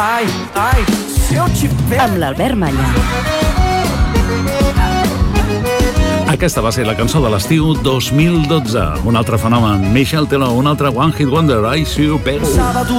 Ai, si eu tiver... Amb l'Albert Malla. Aquesta va ser la cançó de l'estiu 2012. Un altre fenomen, Michel Teló, un altre One Hit Wonder, I See You Perú. Sábado